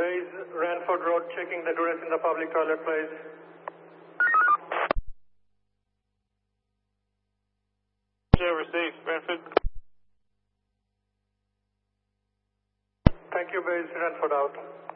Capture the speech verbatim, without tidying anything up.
Base, Ranford Road, checking the duress in the public toilet, please. Received, Ranford. Thank you, Base, Ranford out.